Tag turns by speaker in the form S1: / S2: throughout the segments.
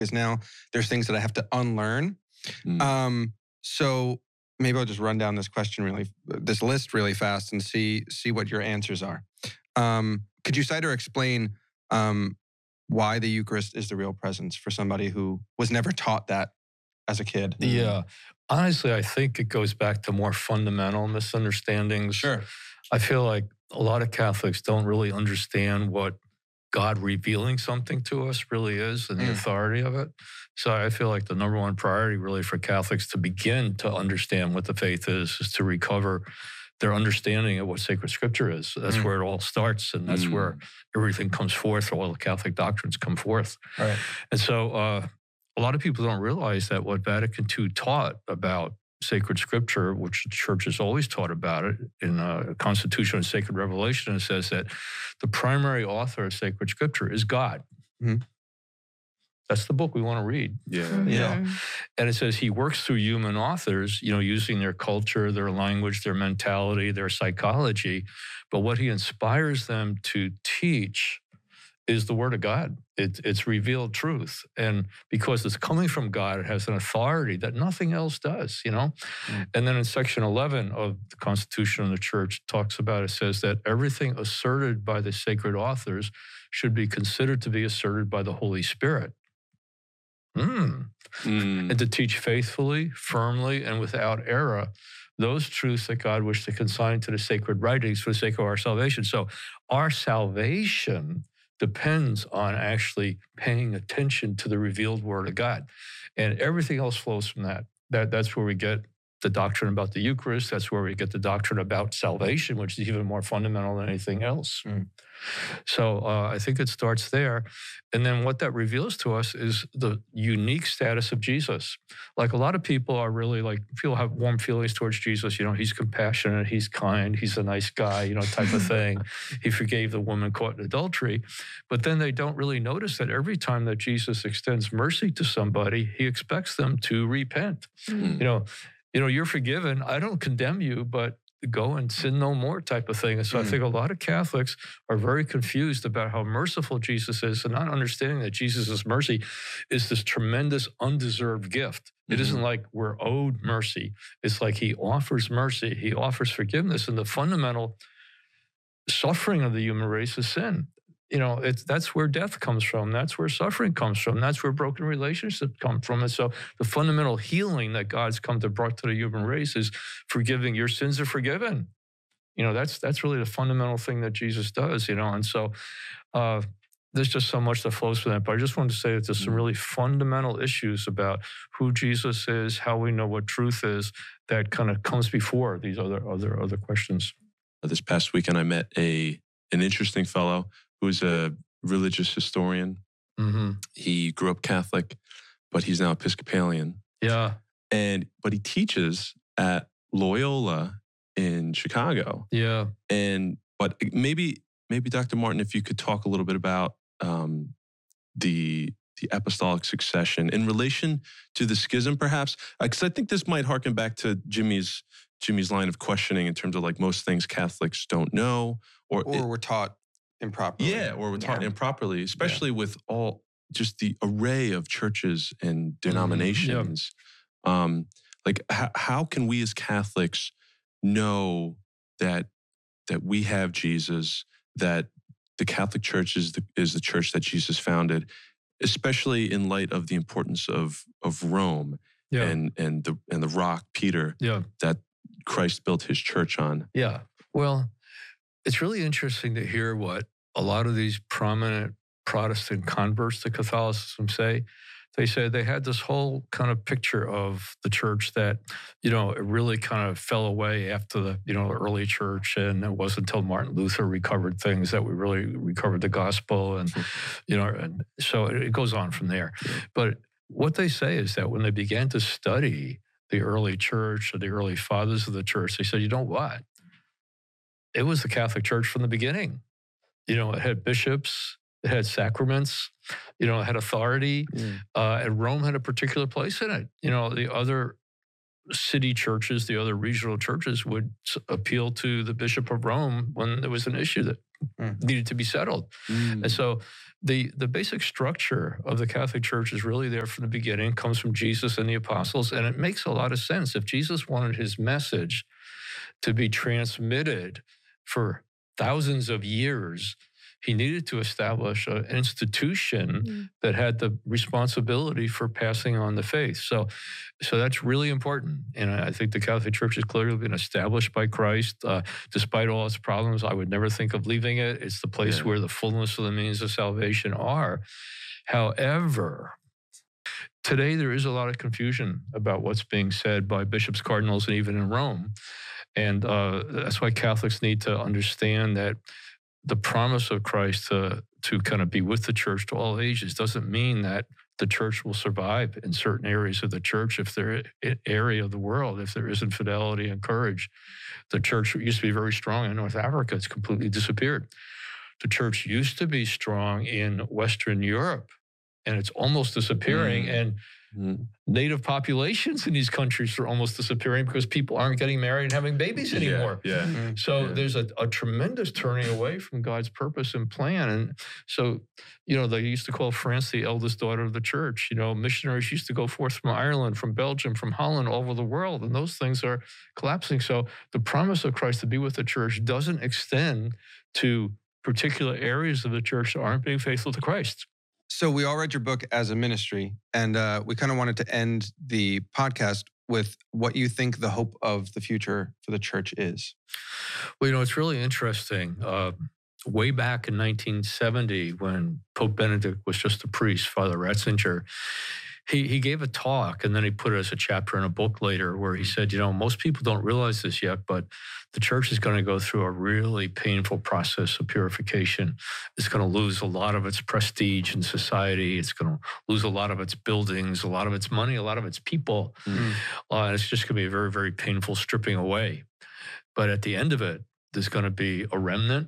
S1: because now there's things that I have to unlearn. So maybe I'll just run down this list really fast and see what your answers are. Could you cite or explain why the Eucharist is the real presence for somebody who was never taught that as a kid?
S2: Yeah. Honestly, I think it goes back to more fundamental misunderstandings.
S1: Sure.
S2: I feel like a lot of Catholics don't really understand what God revealing something to us really is and the authority of it. So I feel like the number one priority really for Catholics to begin to understand what the faith is to recover their understanding of what sacred scripture is. That's where it all starts, and that's where everything comes forth, all the Catholic doctrines come forth.
S1: Right.
S2: And so a lot of people don't realize that what Vatican II taught about sacred scripture, which the church has always taught about it in Constitution and Sacred Revelation, it says that the primary author of sacred scripture is God. That's the book we want to read.
S1: Yeah.
S2: And it says he works through human authors, using their culture, their language, their mentality, their psychology. But what he inspires them to teach is the word of God. It's revealed truth. And because it's coming from God, it has an authority that nothing else does, And then in section 11 of the Constitution of the Church talks about, it says that everything asserted by the sacred authors should be considered to be asserted by the Holy Spirit. And to teach faithfully, firmly, and without error those truths that God wished to consign to the sacred writings for the sake of our salvation. So our salvation depends on actually paying attention to the revealed word of God. And everything else flows from that. That's where we get the doctrine about the Eucharist. That's where we get the doctrine about salvation, which is even more fundamental than anything else. So I think it starts there. And then what that reveals to us is the unique status of Jesus. Like a lot of people are really have warm feelings towards Jesus. He's compassionate, he's kind, he's a nice guy, type of thing. He forgave the woman caught in adultery. But then they don't really notice that every time that Jesus extends mercy to somebody, he expects them to repent. You're forgiven. I don't condemn you, but go and sin no more type of thing. And so I think a lot of Catholics are very confused about how merciful Jesus is and not understanding that Jesus' mercy is this tremendous undeserved gift. It isn't like we're owed mercy. It's like he offers mercy. He offers forgiveness. And the fundamental suffering of the human race is sin. That's where death comes from. That's where suffering comes from. That's where broken relationships come from. And so the fundamental healing that God's come to bring to the human race is forgiving. Your sins are forgiven. That's really the fundamental thing that Jesus does, And so there's just so much that flows from that. But I just wanted to say that there's some really fundamental issues about who Jesus is, how we know what truth is, that kind of comes before these other questions.
S3: This past weekend, I met an interesting fellow who's a religious historian. He grew up Catholic, but he's now Episcopalian.
S2: Yeah.
S3: But he teaches at Loyola in Chicago.
S2: Yeah.
S3: But maybe Dr. Martin, if you could talk a little bit about the apostolic succession in relation to the schism, perhaps, because I think this might harken back to Jimmy's line of questioning in terms of most things Catholics don't know, or
S1: were taught improperly.
S3: Yeah, or were taught improperly, especially with all just the array of churches and denominations. How can we as Catholics know that we have Jesus, that the Catholic Church is the church that Jesus founded, especially in light of the importance of Rome and the rock, Peter, that Christ built his church on?
S2: Yeah. Well, it's really interesting to hear what a lot of these prominent Protestant converts to Catholicism say. They say they had this whole kind of picture of the church that, it really kind of fell away after the, early church. And it wasn't until Martin Luther recovered things that we really recovered the gospel. And, and so it goes on from there. But what they say is that when they began to study the early church or the early fathers of the church, they said, you know what? It was the Catholic Church from the beginning. It had bishops, it had sacraments, it had authority, and Rome had a particular place in it. The other city churches, the other regional churches would appeal to the Bishop of Rome when there was an issue that needed to be settled. And so the basic structure of the Catholic Church is really there from the beginning, comes from Jesus and the apostles, and it makes a lot of sense. If Jesus wanted his message to be transmitted for thousands of years, he needed to establish an institution that had the responsibility for passing on the faith. So that's really important. And I think the Catholic Church has clearly been established by Christ. Despite all its problems, I would never think of leaving it. It's the place where the fullness of the means of salvation are. However, today there is a lot of confusion about what's being said by bishops, cardinals, and even in Rome. And that's why Catholics need to understand that the promise of Christ to kind of be with the church to all ages doesn't mean that the church will survive in certain areas of the church if there area of the world, if there is infidelity and courage. The church used to be very strong in North Africa. It's completely disappeared. The church used to be strong in Western Europe, and it's almost disappearing. And native populations in these countries are almost disappearing because people aren't getting married and having babies anymore. So there's a tremendous turning away from God's purpose and plan. And so, they used to call France the eldest daughter of the church. Missionaries used to go forth from Ireland, from Belgium, from Holland, all over the world, and those things are collapsing. So the promise of Christ to be with the church doesn't extend to particular areas of the church that aren't being faithful to Christ.
S1: So we all read your book as a ministry, and we kind of wanted to end the podcast with what you think the hope of the future for the church is.
S2: Well, it's really interesting. Way back in 1970, when Pope Benedict was just a priest, Father Ratzinger, he gave a talk, and then he put it as a chapter in a book later where he said, most people don't realize this yet, but the church is going to go through a really painful process of purification. It's going to lose a lot of its prestige in society. It's going to lose a lot of its buildings, a lot of its money, a lot of its people. And it's just going to be a very, very painful stripping away. But at the end of it, there's going to be a remnant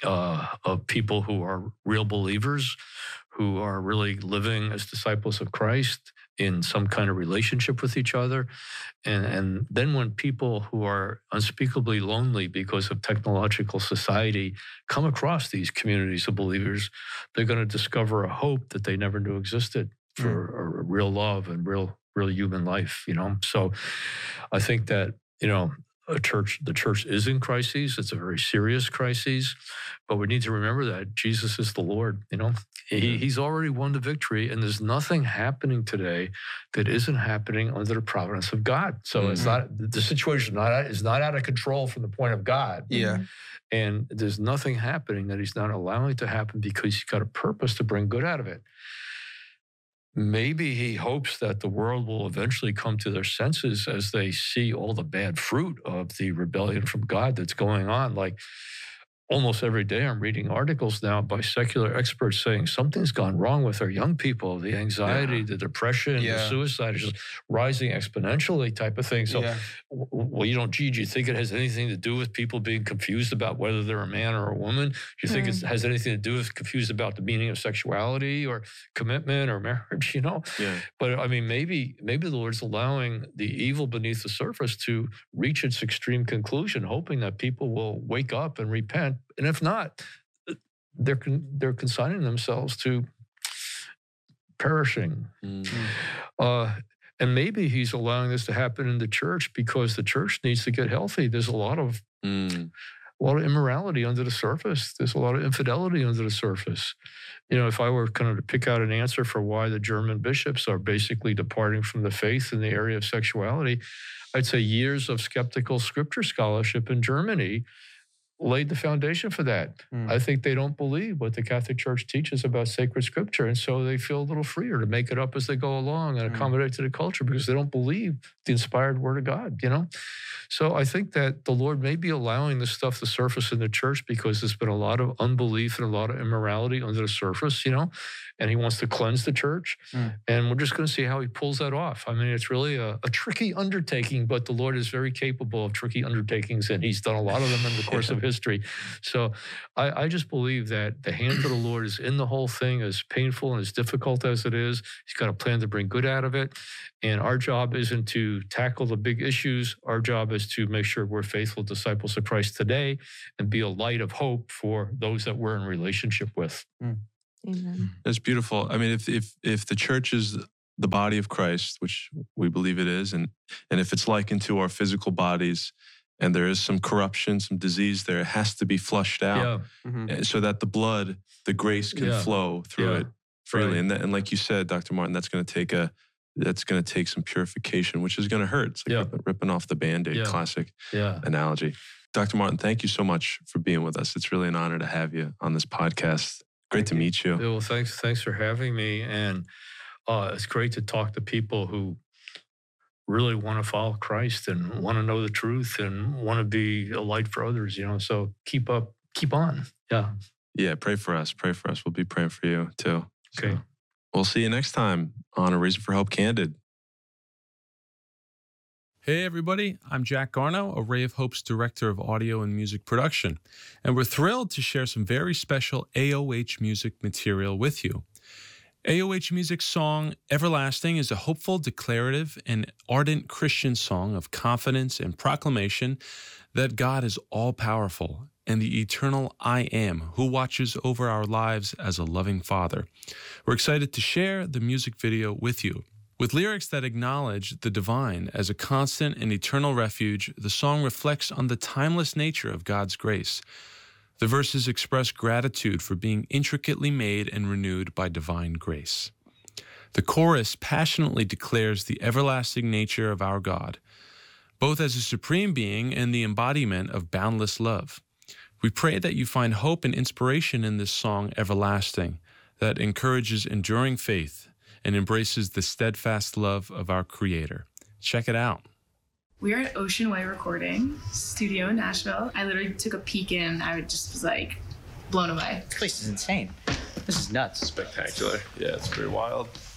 S2: of people who are real believers, who are really living as disciples of Christ in some kind of relationship with each other. And then when people who are unspeakably lonely because of technological society come across these communities of believers, they're going to discover a hope that they never knew existed for a real love and real human life, So I think that, the church is in crises. It's a very serious crisis, but we need to remember that Jesus is the Lord. He's already won the victory, and there's nothing happening today that isn't happening under the providence of God. So it's not, the situation is not out of control from the point of God. And there's nothing happening that he's not allowing to happen because he's got a purpose to bring good out of it. Maybe he hopes that the world will eventually come to their senses as they see all the bad fruit of the rebellion from God that's going on. Like almost every day I'm reading articles now by secular experts saying something's gone wrong with our young people. The anxiety, the depression, the suicide is just rising exponentially type of thing. So, well, do you think it has anything to do with people being confused about whether they're a man or a woman? Do you think it has anything to do with confused about the meaning of sexuality or commitment or marriage, But I mean, maybe the Lord's allowing the evil beneath the surface to reach its extreme conclusion, hoping that people will wake up and repent. And if not, they're consigning themselves to perishing. And maybe he's allowing this to happen in the church because the church needs to get healthy. There's a lot of immorality under the surface. There's a lot of infidelity under the surface. If I were kind of to pick out an answer for why the German bishops are basically departing from the faith in the area of sexuality, I'd say years of skeptical scripture scholarship in Germany laid the foundation for that. I think they don't believe what the Catholic Church teaches about sacred scripture, and so they feel a little freer to make it up as they go along and accommodate to the culture because they don't believe the inspired word of God, So I think that the Lord may be allowing this stuff to surface in the church because there's been a lot of unbelief and a lot of immorality under the surface, and he wants to cleanse the church. And we're just going to see how he pulls that off. I mean, it's really a tricky undertaking, but the Lord is very capable of tricky undertakings, and he's done a lot of them in the course of history. history. So I just believe that the hand of the Lord is in the whole thing, as painful and as difficult as it is. He's got a plan to bring good out of it. And our job isn't to tackle the big issues. Our job is to make sure we're faithful disciples of Christ today and be a light of hope for those that we're in relationship with.
S4: Amen.
S3: That's beautiful. I mean, if the church is the body of Christ, which we believe it is, and if it's likened to our physical bodies, and there is some corruption, some disease there, it has to be flushed out so that the blood, the grace can flow through it freely. Right. And like you said, Dr. Martin, that's going to take some purification, which is going to hurt. It's like ripping off the Band-Aid, classic analogy. Dr. Martin, thank you so much for being with us. It's really an honor to have you on this podcast. Great to meet you.
S2: Well, thanks for having me. And it's great to talk to people who really want to follow Christ and want to know the truth and want to be a light for others, So keep on. Yeah.
S3: Yeah, pray for us. Pray for us. We'll be praying for you too.
S2: Okay.
S3: So we'll see you next time on A Reason for Hope Candid.
S5: Hey everybody, I'm Jack Garno, A Ray of Hope's Director of Audio and Music Production, and we're thrilled to share some very special AOH music material with you. AOH Music's song Everlasting is a hopeful, declarative, and ardent Christian song of confidence and proclamation that God is all-powerful and the eternal I Am, who watches over our lives as a loving Father. We're excited to share the music video with you. With lyrics that acknowledge the divine as a constant and eternal refuge, the song reflects on the timeless nature of God's grace. The verses express gratitude for being intricately made and renewed by divine grace. The chorus passionately declares the everlasting nature of our God, both as a supreme being and the embodiment of boundless love. We pray that you find hope and inspiration in this song, Everlasting, that encourages enduring faith and embraces the steadfast love of our Creator. Check it out.
S6: We are at Ocean Way Recording Studio in Nashville. I literally took a peek in. I just was like blown away.
S7: This place is insane. This is nuts.
S3: Spectacular. Yeah, it's pretty wild.